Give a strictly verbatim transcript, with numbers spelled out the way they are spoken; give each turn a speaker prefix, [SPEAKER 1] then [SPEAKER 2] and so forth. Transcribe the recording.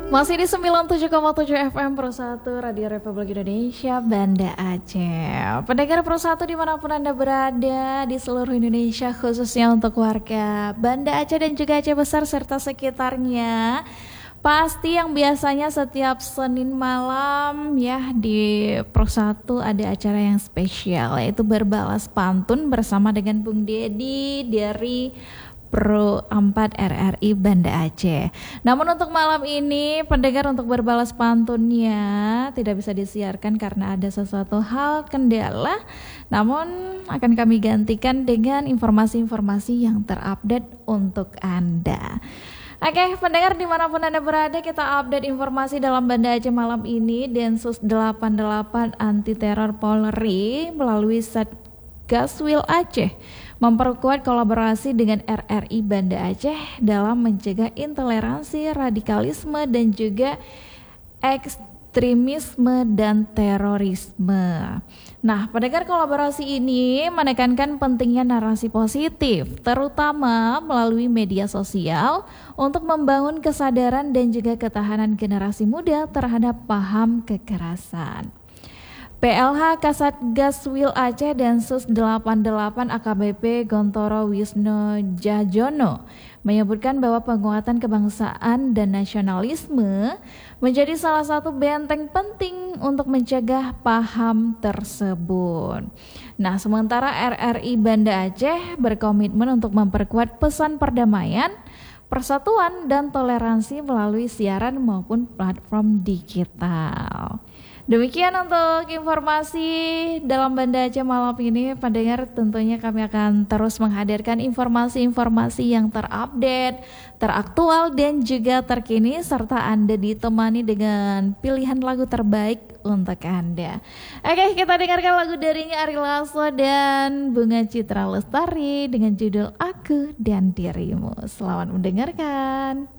[SPEAKER 1] Masih di sembilan puluh tujuh koma tujuh F M Pro satu Radio Republik Indonesia Banda Aceh. Pendengar Pro satu dimanapun Anda berada di seluruh Indonesia, khususnya untuk warga Banda Aceh dan juga Aceh Besar serta sekitarnya. Pasti yang biasanya setiap Senin malam ya di Pro satu ada acara yang spesial, yaitu berbalas pantun bersama dengan Bung Dedi dari Pro empat R R I Banda Aceh. Namun untuk malam ini pendengar, untuk berbalas pantunnya tidak bisa disiarkan karena ada sesuatu hal kendala. Namun akan kami gantikan dengan informasi-informasi yang terupdate untuk Anda. Oke, pendengar dimanapun Anda berada, kita update informasi dalam Banda Aceh malam ini. Densus delapan puluh delapan Anti Teror Polri melalui Satgaswil Aceh memperkuat kolaborasi dengan R R I Banda Aceh dalam mencegah intoleransi, radikalisme, dan juga ekstremisme dan terorisme. Nah, pendengar, kolaborasi ini menekankan pentingnya narasi positif, terutama melalui media sosial, untuk membangun kesadaran dan juga ketahanan generasi muda terhadap paham kekerasan. P L H Kasatgaswil Aceh Densus delapan puluh delapan A K B P Gontoro Wisno Jajono menyebutkan bahwa penguatan kebangsaan dan nasionalisme menjadi salah satu benteng penting untuk mencegah paham tersebut. Nah, sementara R R I Banda Aceh berkomitmen untuk memperkuat pesan perdamaian, persatuan, dan toleransi melalui siaran maupun platform digital. Demikian untuk informasi dalam Banda Aceh malam ini. Pendengar, tentunya kami akan terus menghadirkan informasi-informasi yang terupdate, teraktual, dan juga terkini, serta Anda ditemani dengan pilihan lagu terbaik untuk Anda. Oke, kita dengarkan lagu darinya Ari Lasso dan Bunga Citra Lestari dengan judul Aku dan Dirimu. Selamat mendengarkan.